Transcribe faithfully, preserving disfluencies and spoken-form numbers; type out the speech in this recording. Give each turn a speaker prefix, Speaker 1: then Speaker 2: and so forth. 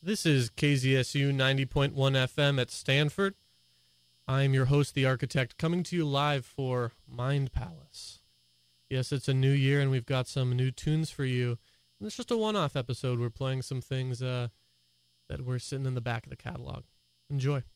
Speaker 1: This is K Z S U ninety point one F M at Stanford. I'm your host, The Architect, coming to you live for Mind Palace. Yes, it's a new year, and we've got some new tunes for you. And it's just a one-off episode. We're playing some things uh, that were sitting in the back of the catalog. Enjoy.